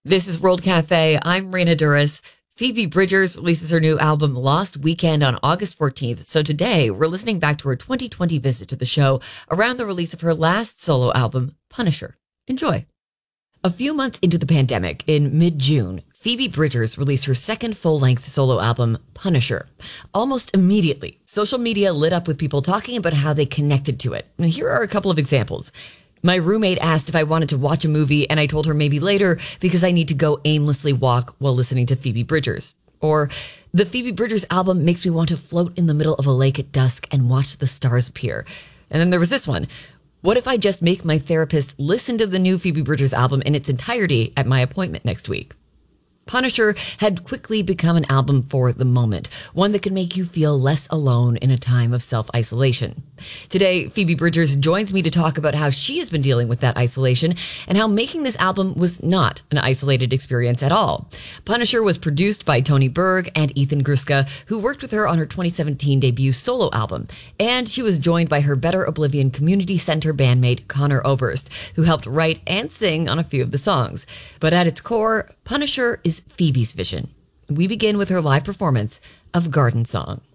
This is World Cafe. I'm Raina Duras. Phoebe Bridgers releases her new album Lost Weekend on August 14th. So today we're listening back to her 2020 visit to the show around the release of her last solo album, Punisher. Enjoy. A few months into the pandemic, in mid-June, Phoebe Bridgers released her second full-length solo album, Punisher. Almost immediately, social media lit up with people talking about how they connected to it. And here are a couple of examples. My roommate asked if I wanted to watch a movie, and I told her maybe later because I need to go aimlessly walk while listening to Phoebe Bridgers. Or, the Phoebe Bridgers album makes me want to float in the middle of a lake at dusk and watch the stars appear. And then there was this one. What if I just make my therapist listen to the new Phoebe Bridgers album in its entirety at my appointment next week? Punisher had quickly become an album for the moment, one that could make you feel less alone in a time of self-isolation. Today, Phoebe Bridgers joins me to talk about how she has been dealing with that isolation and how making this album was not an isolated experience at all. Punisher was produced by Tony Berg and Ethan Gruska, who worked with her on her 2017 debut solo album, and she was joined by her Better Oblivion Community Center bandmate Connor Oberst, who helped write and sing on a few of the songs. But at its core, Punisher is Phoebe's vision. We begin with her live performance of Garden Song.